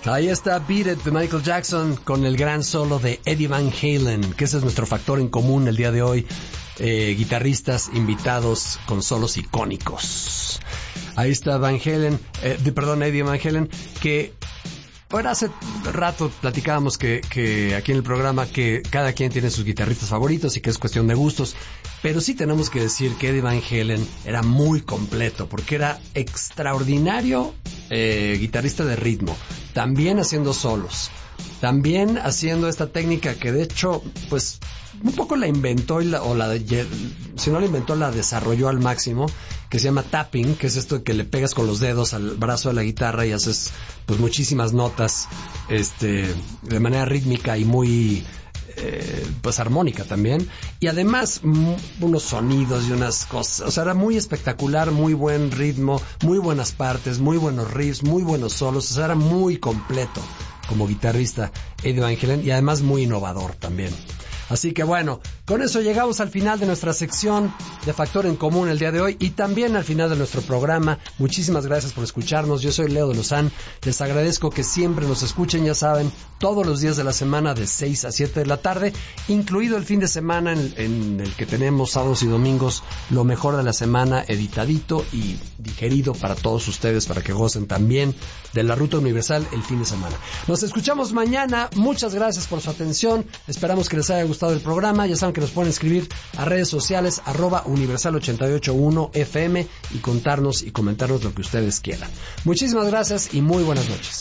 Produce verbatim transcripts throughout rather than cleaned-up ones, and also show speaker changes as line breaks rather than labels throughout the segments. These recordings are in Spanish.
Ahí está Beat It de Michael Jackson con el gran solo de Eddie Van Halen, que ese es nuestro factor en común el día de hoy. Eh, guitarristas invitados con solos icónicos. Ahí está Van Halen, eh, de, perdón, Eddie Van Halen, que... Bueno, hace rato platicábamos que, que aquí en el programa que cada quien tiene sus guitarristas favoritos y que es cuestión de gustos, pero sí tenemos que decir que Eddie Van Halen era muy completo, porque era extraordinario eh, guitarrista de ritmo, también haciendo solos, también haciendo esta técnica que de hecho, pues, un poco la inventó y la, o la, si no la inventó, la desarrolló al máximo, que se llama tapping, que es esto de que le pegas con los dedos al brazo de la guitarra y haces pues muchísimas notas este de manera rítmica y muy eh, pues armónica también, y además m- unos sonidos y unas cosas, o sea, era muy espectacular, muy buen ritmo, muy buenas partes, muy buenos riffs, muy buenos solos, o sea, era muy completo como guitarrista Eddie Van Halen y además muy innovador también. Así que bueno, con eso llegamos al final de nuestra sección de Factor en Común el día de hoy y también al final de nuestro programa. Muchísimas gracias por escucharnos. Yo soy Leo de Lozán. Les agradezco que siempre nos escuchen, ya saben, todos los días de la semana de seis a siete de la tarde, incluido el fin de semana en, en el que tenemos sábados y domingos lo mejor de la semana editadito y digerido para todos ustedes, para que gocen también de la Ruta Universal el fin de semana. Nos escuchamos mañana. Muchas gracias por su atención. Esperamos que les haya gustado el programa. Ya saben que nos pueden escribir a redes sociales arroba universal ochenta y ocho punto uno F M y contarnos y comentarnos lo que ustedes quieran. Muchísimas gracias y muy buenas noches.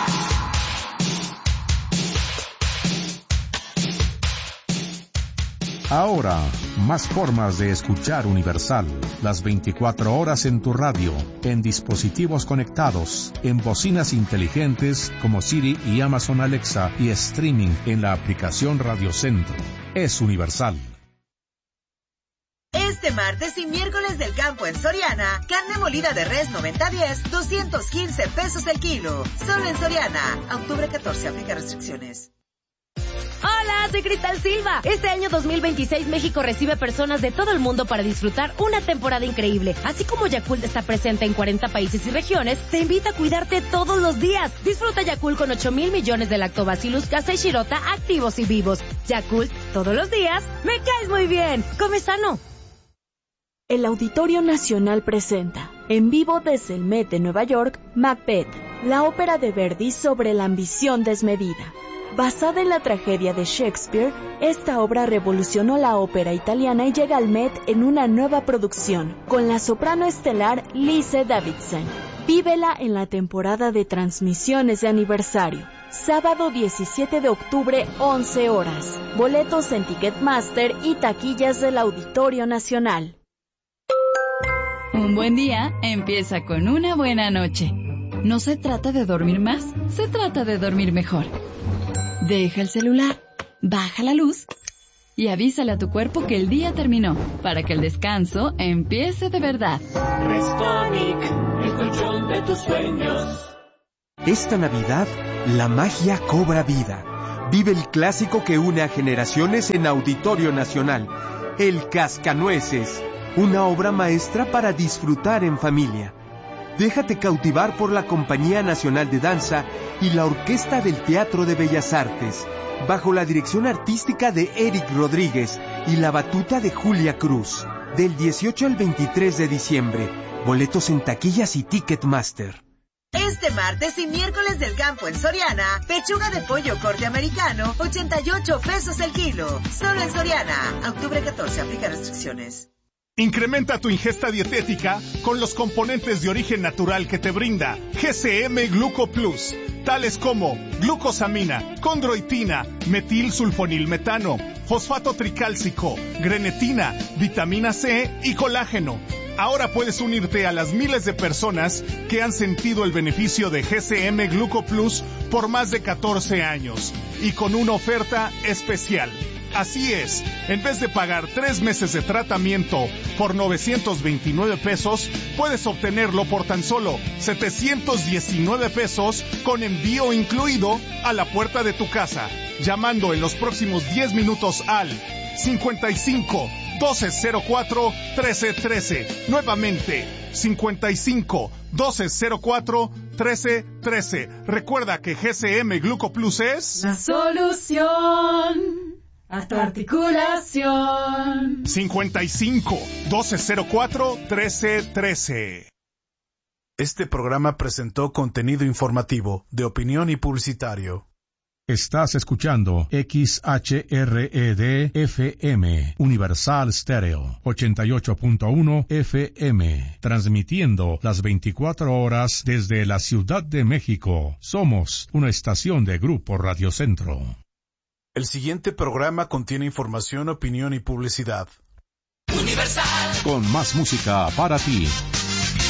Ahora, más formas de escuchar Universal. Las veinticuatro horas en tu radio, en dispositivos conectados, en bocinas inteligentes como Siri y Amazon Alexa y streaming en la aplicación Radio Centro. Es Universal.
Este martes y miércoles del campo en Soriana, carne molida de res noventa diez, doscientos quince pesos el kilo. Solo en Soriana. A octubre catorce, aplica restricciones.
Hola, soy Cristal Silva. Este año dos mil veintiséis México recibe personas de todo el mundo para disfrutar una temporada increíble. Así como Yakult está presente en cuarenta países y regiones, te invita a cuidarte todos los días. Disfruta Yakult con ocho mil millones de Lactobacillus casei shirota activos y vivos. Yakult, todos los días, me caes muy bien. Come sano.
El Auditorio Nacional presenta, en vivo desde el Met de Nueva York, Macbeth, la ópera de Verdi sobre la ambición desmedida. Basada en la tragedia de Shakespeare, esta obra revolucionó la ópera italiana y llega al Met en una nueva producción, con la soprano estelar Lise Davidson. Vívela en la temporada de transmisiones de aniversario. Sábado diecisiete de octubre, once horas. Boletos en Ticketmaster y taquillas del Auditorio Nacional.
Un buen día empieza con una buena noche. No se trata de dormir más, se trata de dormir mejor. Deja el celular, baja la luz y avísale a tu cuerpo que el día terminó, para que el descanso empiece de verdad.
Restonic, el colchón de tus sueños.
Esta Navidad, la magia cobra vida. Vive el clásico que une a generaciones en Auditorio Nacional, El Cascanueces, una obra maestra para disfrutar en familia. Déjate cautivar por la Compañía Nacional de Danza y la Orquesta del Teatro de Bellas Artes, bajo la dirección artística de Eric Rodríguez y la batuta de Julia Cruz. Del dieciocho al veintitrés de diciembre. Boletos en taquillas y Ticketmaster.
Este martes y miércoles del campo en Soriana, pechuga de pollo corte americano, ochenta y ocho pesos el kilo. Solo en Soriana. A octubre catorce, aplica restricciones.
Incrementa tu ingesta dietética con los componentes de origen natural que te brinda G C M Gluco Plus, tales como glucosamina, condroitina, metilsulfonilmetano, fosfato tricálcico, grenetina, vitamina C y colágeno. Ahora puedes unirte a las miles de personas que han sentido el beneficio de G C M Gluco Plus por más de catorce años y con una oferta especial. Así es, en vez de pagar tres meses de tratamiento por novecientos veintinueve pesos, puedes obtenerlo por tan solo setecientos diecinueve pesos con envío incluido a la puerta de tu casa, llamando en los próximos diez minutos al cincuenta y cinco, doce cero cuatro, trece trece. Nuevamente, cincuenta y cinco, doce cero cuatro, trece trece. Recuerda que G C M Gluco Plus es
la solución a tu articulación.
cincuenta y cinco, doce cero cuatro, trece trece.
Este programa presentó contenido informativo, de opinión y publicitario.
Estás escuchando X H R E D F M, Universal Stereo, ochenta y ocho punto uno F M, transmitiendo las veinticuatro horas desde la Ciudad de México. Somos una estación de Grupo Radio Centro.
El siguiente programa contiene información, opinión y publicidad.
Universal. Con más música para ti.